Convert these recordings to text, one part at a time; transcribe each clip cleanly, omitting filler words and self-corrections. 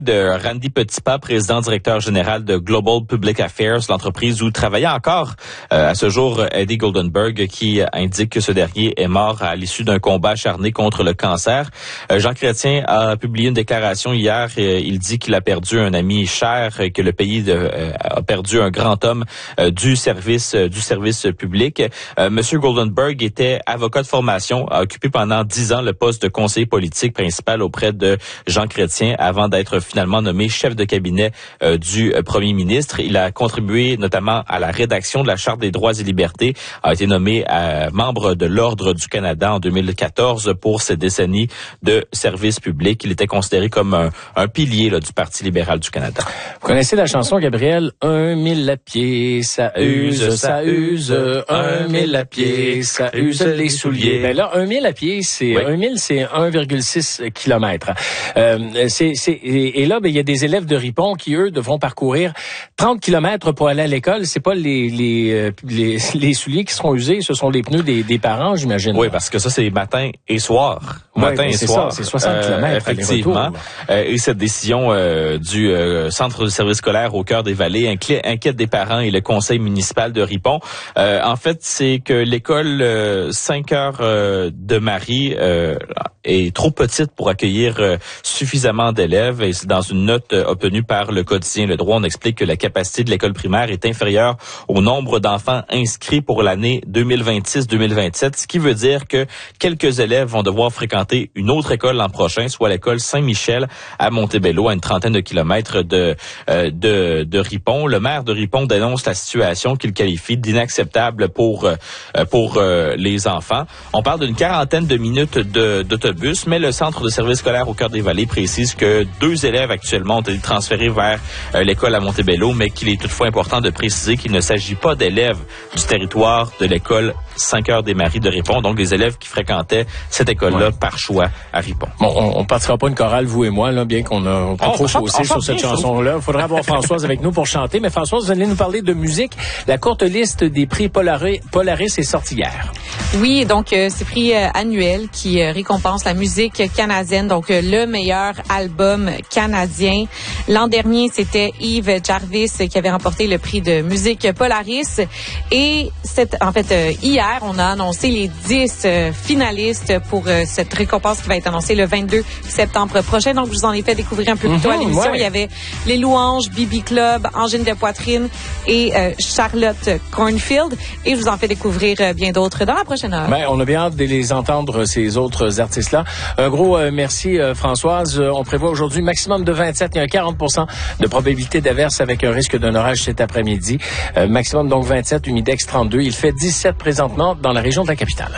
de Randy Petitpas, président directeur général de Global Public Affairs, l'entreprise où travaillait encore à ce jour Eddie Goldenberg, qui indique que ce dernier est mort à l'issue d'un combat acharné contre le cancer. Jean Chrétien a publié une déclaration hier. Il dit qu'il a perdu un ami cher, que le pays a perdu un grand homme du service public. Monsieur Goldenberg était avocat de formation, a occupé pendant 10 ans le poste de conseiller politique principal auprès de Jean Chrétien avant d'être finalement nommé chef de cabinet du premier ministre. Il a contribué notamment à la rédaction de la Charte des droits et libertés, a été nommé membre de l'Ordre du Canada en 2014 pour ses décennies de service public. Il était considéré comme un pilier du Parti libéral du Canada. Vous connaissez la chanson, Gabriel? 1000 à pied, ça use, ça use. 1000 à pied, ça use les souliers. Ben là, 1000 à pied, c'est 1000, c'est 1,6 kilomètres. Et là, ben il y a des élèves de Ripon qui, eux, devront parcourir 30 kilomètres pour aller à l'école. C'est pas les souliers qui seront usés, ce sont les pneus des parents, j'imagine. Oui, parce que ça, c'est matin et soir. Matin et soir. C'est 60 kilomètres. Effectivement. Et cette décision du Centre de service scolaire au cœur des vallées inquiète des parents et le conseil municipal de Ripon. En fait, c'est que l'école 5 heures de Marie est trop petite pour accueillir suffisamment d'élèves. Et c'est dans une note obtenue par le quotidien Le Droit, on explique que la capacité de l'école primaire est inférieure au nombre d'enfants inscrits pour l'année 2026-2027, ce qui veut dire que quelques élèves vont devoir fréquenter une autre école l'an prochain, soit l'école Saint-Michel à Montebello, à une trentaine de kilomètres de Ripon. Le maire de Ripon dénonce la situation qu'il qualifie d'inacceptable pour les enfants. On parle d'une quarantaine de minutes d'autobus, mais le centre de service scolaire au cœur des vallées précise que 2 élèves actuellement ont été transférés vers l'école à Montebello, mais qu'il est toutefois important de préciser qu'il ne s'agit pas d'élèves du territoire de l'école 5 heures des Maries de Ripon, donc des élèves qui fréquentaient cette école-là par choix à Ripon. Bon, on partira pas une chorale, vous et moi, là, bien qu'on a pas trop chaussé sur cette chanson-là. Il faudrait avoir Françoise avec nous pour chanter. Mais Françoise, vous allez nous parler de musique. La courte liste des prix Polaris est sortie hier. Oui, donc c'est prix annuel qui récompense la musique canadienne, donc le meilleur album canadien. L'an dernier, c'était Yves Jarvis qui avait remporté le prix de musique Polaris. Et hier, on a annoncé les 10 finalistes pour cette récompense qui va être annoncée le 22 septembre prochain. Donc, je vous en ai fait découvrir un peu plus tôt à l'émission. Ouais. Il y avait Les Louanges, Bibi Club, Angine de Poitrine et Charlotte Cornfield. Et je vous en fais découvrir bien d'autres dans la prochaine heure. Ben, on a bien hâte de les entendre, ces autres artistes-là. Un gros merci, Françoise. On prévoit aujourd'hui maximum de 27. Il y a 40% de probabilité d'averse avec un risque d'un orage cet après-midi. Maximum donc 27, humidex 32. Il fait 17 présentement dans la région de la capitale.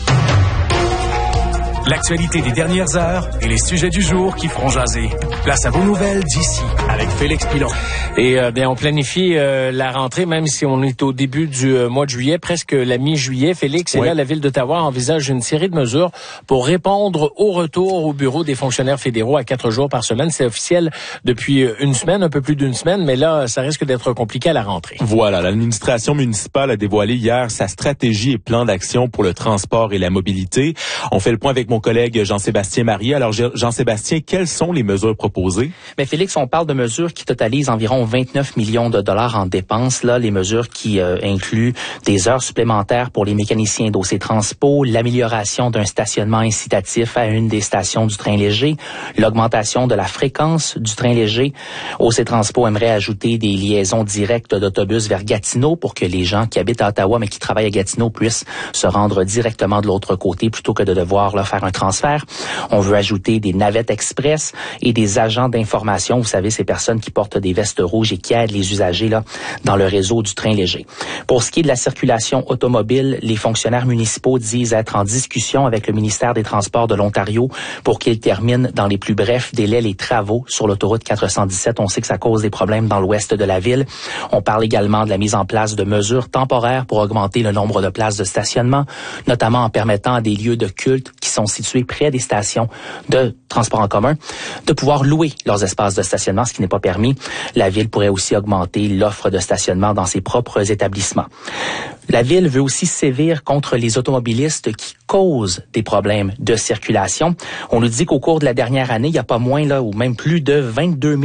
L'actualité des dernières heures et les sujets du jour qui feront jaser. Place à vos nouvelles d'ici avec Félix Pilon. Et bien, on planifie la rentrée, même si on est au début du mois de juillet, presque la mi-juillet. Félix, et là, la Ville d'Ottawa envisage une série de mesures pour répondre au retour au bureau des fonctionnaires fédéraux à 4 jours par semaine. C'est officiel depuis une semaine, un peu plus d'une semaine, mais là, ça risque d'être compliqué à la rentrée. Voilà, l'administration municipale a dévoilé hier sa stratégie et plan d'action pour le transport et la mobilité. On fait le point avec mon collègue Jean-Sébastien Marie. Alors, Jean-Sébastien, quelles sont les mesures proposées? Mais Félix, on parle de mesures qui totalisent environ 29 millions de dollars en dépenses. Là, les mesures qui incluent des heures supplémentaires pour les mécaniciens d'OC Transpo, l'amélioration d'un stationnement incitatif à une des stations du train léger, l'augmentation de la fréquence du train léger. OC Transpo aimerait ajouter des liaisons directes d'autobus vers Gatineau pour que les gens qui habitent à Ottawa mais qui travaillent à Gatineau puissent se rendre directement de l'autre côté plutôt que de devoir faire un transfert. On veut ajouter des navettes express et des agents d'information. Vous savez, ces personnes qui portent des vestes rouges et qui aident les usagers dans le réseau du train léger. Pour ce qui est de la circulation automobile, les fonctionnaires municipaux disent être en discussion avec le ministère des Transports de l'Ontario pour qu'il termine dans les plus brefs délais les travaux sur l'autoroute 417. On sait que ça cause des problèmes dans l'ouest de la ville. On parle également de la mise en place de mesures temporaires pour augmenter le nombre de places de stationnement, notamment en permettant à des lieux de culte qui sont situés près des stations de transport en commun de pouvoir louer leurs espaces de stationnement, ce qui n'est pas permis. La Ville pourrait aussi augmenter l'offre de stationnement dans ses propres établissements. La Ville veut aussi sévir contre les automobilistes qui causent des problèmes de circulation. On nous dit qu'au cours de la dernière année, il n'y a pas moins, ou même plus de 22 000